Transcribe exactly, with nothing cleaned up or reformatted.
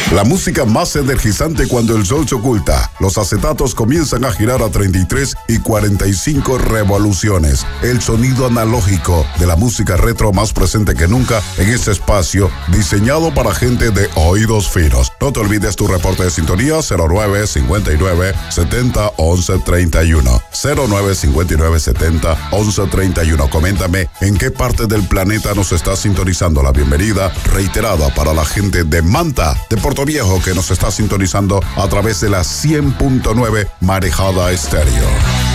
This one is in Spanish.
La música más energizante cuando el sol se oculta. Los acetatos comienzan a girar a treinta y tres y cuarenta y cinco revoluciones. El sonido analógico de la música retro más presente que nunca en este espacio diseñado para gente de oídos finos. No te olvides tu reporte de sintonía cero nueve cincuenta y nueve setenta once treinta y uno. cero nueve cincuenta y nueve setenta once treinta y uno. Coméntame en qué parte del planeta nos está sintonizando. La bienvenida reiterada para la gente de Manta, de Puerto Viejo, que nos está sintonizando a través de la cien punto nueve Marejada Estéreo.